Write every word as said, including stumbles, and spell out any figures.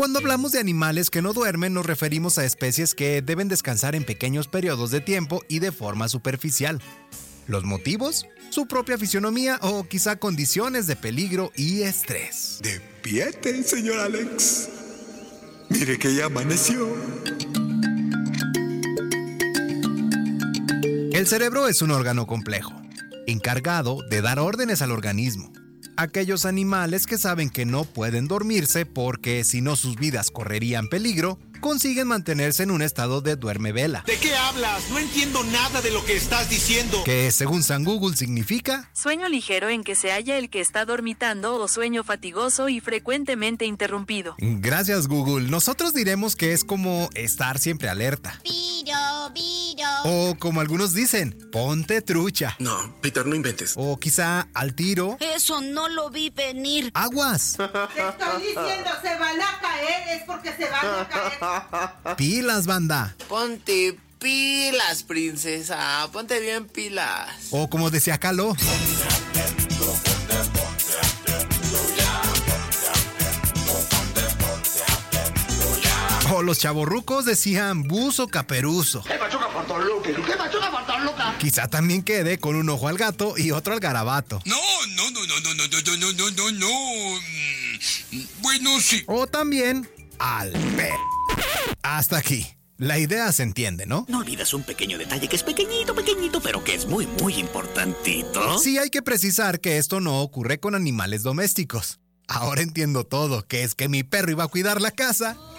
Cuando hablamos de animales que no duermen, nos referimos a especies que deben descansar en pequeños periodos de tiempo y de forma superficial. ¿Los motivos? Su propia fisionomía o quizá condiciones de peligro y estrés. Despierte, señor Alex. Mire que ya amaneció. El cerebro es un órgano complejo, encargado de dar órdenes al organismo. Aquellos animales que saben que no pueden dormirse porque si no sus vidas correrían peligro, consiguen mantenerse en un estado de duerme-vela. ¿De qué hablas? No entiendo nada de lo que estás diciendo. Que según San Google significa sueño ligero en que se halla el que está dormitando o sueño fatigoso y frecuentemente interrumpido. Gracias, Google. Nosotros diremos que es como estar siempre alerta. Piro, piro. O como algunos dicen, ponte trucha. No, Peter, no inventes. O quizá al tiro. Eso no lo vi venir. Aguas. Te estoy diciendo, se van a caer, es porque se van a caer. Pilas, banda. Ponte pilas, princesa. Ponte bien pilas. O como decía Caló. O los chavorrucos decían buzo caperuzo. ¿Qué machuca por Toluca? ¿Qué machuca por Toluca? Quizá también quede con un ojo al gato y otro al garabato. No, no, no, no, no, no, no, no, no, no, no. Bueno, sí. O también al perro. Hasta aquí. La idea se entiende, ¿no? No olvides un pequeño detalle que es pequeñito, pequeñito, pero que es muy, muy importantito. Sí, hay que precisar que esto no ocurre con animales domésticos. Ahora entiendo todo, que es que mi perro iba a cuidar la casa